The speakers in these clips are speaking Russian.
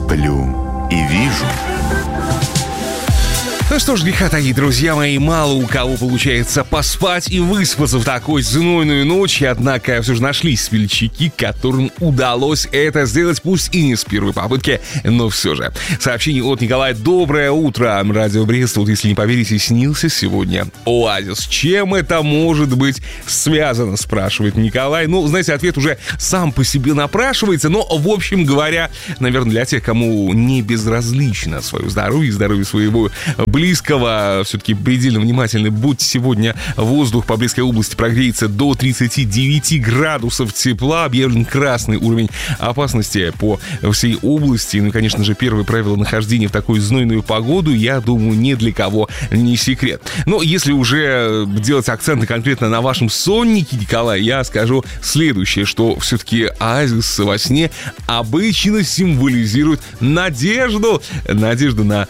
Сплю и вижу. Ну что ж, греха таки, друзья мои, мало у кого получается поспать и выспаться в такой знойную ночь, однако все же нашлись смельчаки, которым удалось это сделать, пусть и не с первой попытки, но все же. Сообщение от Николая. Доброе утро, Радио Брест. Вот если не поверите, снился сегодня оазис. Чем это может быть связано, спрашивает Николай. Ну, знаете, ответ уже сам по себе напрашивается, но, в общем говоря, наверное, для тех, кому не безразлично свое здоровье и здоровье своего близкого, все-таки предельно внимательны. Будь сегодня воздух по Брестской области прогреется до 39 градусов тепла. Объявлен красный уровень опасности по всей области. Ну и, конечно же, первые правила нахождения в такую знойную погоду, я думаю, ни для кого не секрет. Но если уже делать акценты конкретно на вашем соннике, Николай, я скажу следующее, что все-таки оазис во сне обычно символизирует надежду на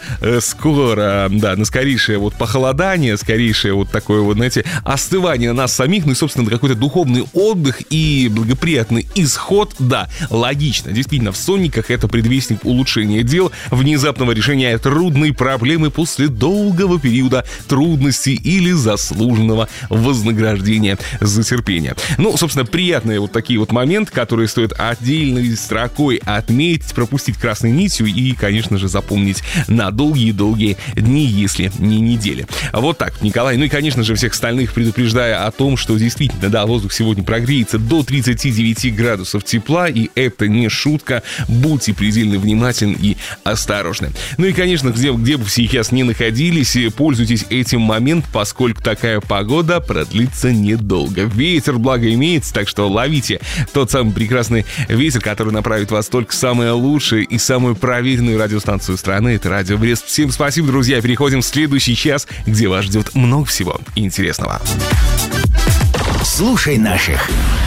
скоро, да, на скорейшее вот похолодание, скорейшее вот такое вот, знаете, остывание нас самих, ну и, собственно, какой-то духовный отдых и благоприятный исход, да, логично. Действительно, в сонниках это предвестник улучшения дел, внезапного решения трудной проблемы после долгого периода трудностей или заслуженного вознаграждения за терпение. Ну, собственно, приятные вот такие вот моменты, которые стоит отдельной строкой отметить, пропустить красной нитью и, конечно же, запомнить на долгие-долгие дни, если не недели. Вот так, Николай. Ну и, конечно же, всех остальных предупреждая о том, что действительно, да, воздух сегодня прогреется до 39 градусов тепла, и это не шутка. Будьте предельно внимательны и осторожны. Ну и, конечно, где бы вы сейчас не находились, пользуйтесь этим моментом, поскольку такая погода продлится недолго. Ветер, благо, имеется, так что ловите тот самый прекрасный ветер, который направит вас только в самое лучшее и самую проверенную радиостанцию страны. Это Радио Брест. Всем спасибо, друзья. Переходим в следующий час, где вас ждет много всего интересного. Слушай наших.